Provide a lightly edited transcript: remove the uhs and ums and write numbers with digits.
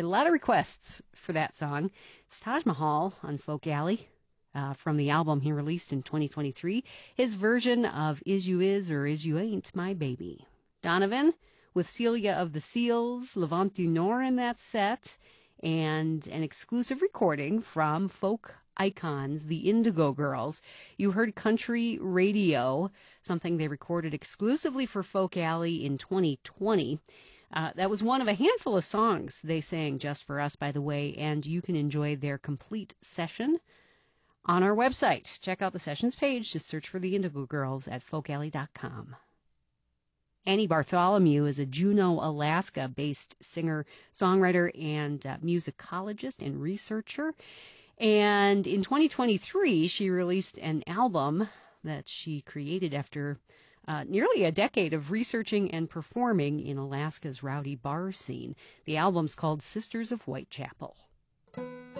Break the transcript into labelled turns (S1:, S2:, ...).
S1: Get a lot of requests for that song. It's Taj Mahal on Folk Alley from the album he released in 2023. His version of Is You Is or Is You Ain't My Baby. Donovan with Celia of the Seals, Levant du Nord in that set, and an exclusive recording from folk icons, the Indigo Girls. You heard Country Radio, something they recorded exclusively for Folk Alley in 2020. That was one of a handful of songs they sang just for us, by the way, and you can enjoy their complete session on our website. Check out the sessions page. Just search for the Indigo Girls at folkalley.com. Annie Bartholomew is a Juneau, Alaska-based singer, songwriter, and musicologist and researcher. And in 2023, she released an album that she created after nearly a decade of researching and performing in Alaska's rowdy bar scene. The album's called Sisters of Whitechapel.